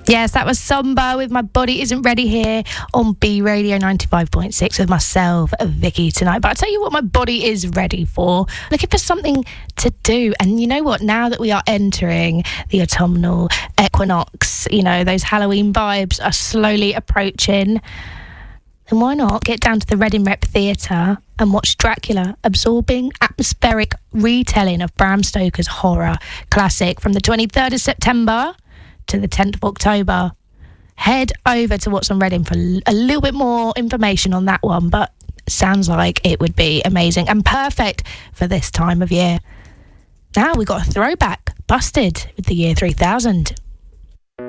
Yes, that was Somber with My Body Isn't Ready here on B Radio 95.6 with myself, Vicky, tonight. But I'll tell you what my body is ready for. Looking for something to do. And you know what? Now that we are entering the autumnal equinox, you know, those Halloween vibes are slowly approaching. Then why not get down to the Reading Rep Theatre and watch Dracula, absorbing atmospheric retelling of Bram Stoker's horror classic from the 23rd of September to the 10th of October. Head over to What's on Reading for a little bit more information on that one, but sounds like it would be amazing and perfect for this time of year. Now we've got a throwback, Busted, with the year 3000.